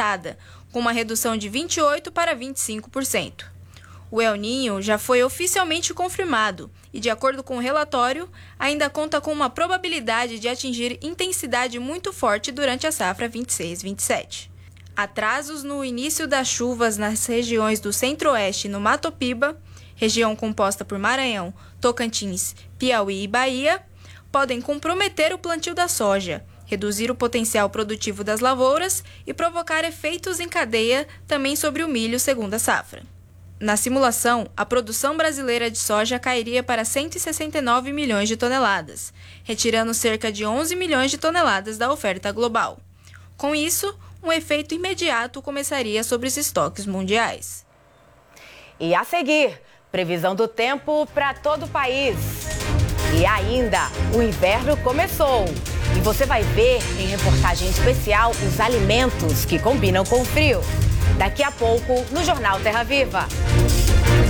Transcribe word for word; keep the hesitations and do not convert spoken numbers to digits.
apertada, com uma redução de vinte e oito por cento para vinte e cinco por cento. O El Niño já foi oficialmente confirmado e, de acordo com o relatório, ainda conta com uma probabilidade de atingir intensidade muito forte durante a safra vinte e seis vinte e sete. Atrasos no início das chuvas nas regiões do Centro-Oeste e no Mato Piba, região composta por Maranhão, Tocantins, Piauí e Bahia, podem comprometer o plantio da soja, reduzir o potencial produtivo das lavouras e provocar efeitos em cadeia também sobre o milho segundo a safra. Na simulação, a produção brasileira de soja cairia para cento e sessenta e nove milhões de toneladas, retirando cerca de onze milhões de toneladas da oferta global. Com isso, um efeito imediato começaria sobre os estoques mundiais. E a seguir, previsão do tempo para todo o país. E ainda, o inverno começou. E você vai ver em reportagem especial os alimentos que combinam com o frio. Daqui a pouco, no Jornal Terra Viva.